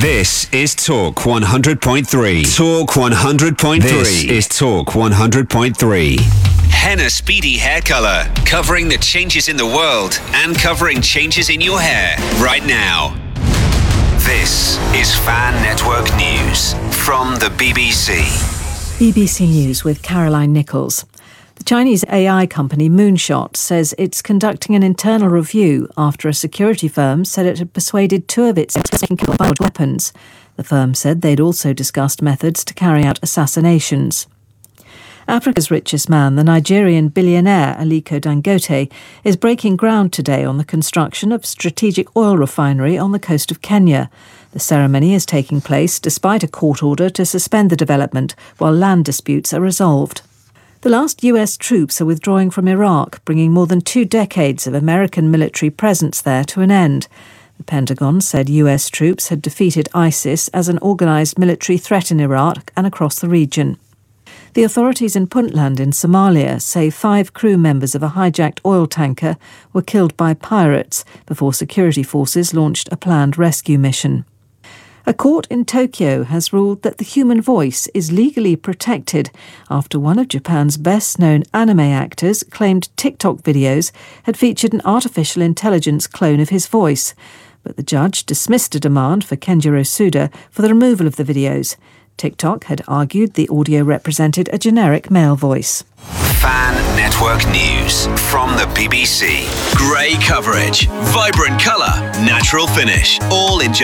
This is Talk 100.3. Talk 100.3. This is Talk 100.3. Henna Speedy Hair Color, covering the changes in the world and covering changes in your hair right now. This is Fan Network News from the BBC. BBC News with Caroline Nichols. The Chinese AI company Moonshot says it's conducting an internal review after a security firm said it had persuaded two of its biological weapons. The firm said they'd also discussed methods to carry out assassinations. Africa's richest man, the Nigerian billionaire Aliko Dangote, is breaking ground today on the construction of a strategic oil refinery on the coast of Kenya. The ceremony is taking place despite a court order to suspend the development while land disputes are resolved. The last US troops are withdrawing from Iraq, bringing more than 2 decades of American military presence there to an end. The Pentagon said US troops had defeated ISIS as an organised military threat in Iraq and across the region. The authorities in Puntland in Somalia say 5 crew members of a hijacked oil tanker were killed by pirates before security forces launched a planned rescue mission. A court in Tokyo has ruled that the human voice is legally protected after one of Japan's best-known anime actors claimed TikTok videos had featured an artificial intelligence clone of his voice. But the judge dismissed a demand for Kenjiro Suda for the removal of the videos. TikTok had argued the audio represented a generic male voice. Fan Network News from the BBC. Grey coverage, vibrant colour, natural finish, all in